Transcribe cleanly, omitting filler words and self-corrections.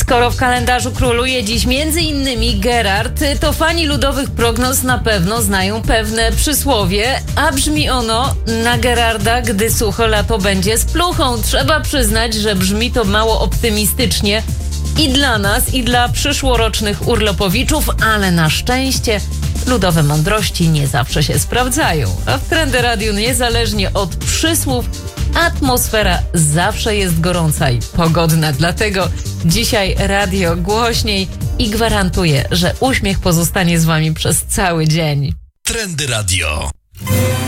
Skoro w kalendarzu króluje dziś m.in. Gerard, to fani ludowych prognoz na pewno znają pewne przysłowie, a brzmi ono: na Gerarda, gdy sucho lato będzie z pluchą. Trzeba przyznać, że brzmi to mało optymistycznie i dla nas, i dla przyszłorocznych urlopowiczów, ale na szczęście ludowe mądrości nie zawsze się sprawdzają. A w Trendy Radiu, niezależnie od przysłów, atmosfera zawsze jest gorąca i pogodna. Dlatego dzisiaj radio głośniej i gwarantuję, że uśmiech pozostanie z wami przez cały dzień. Trendy Radio.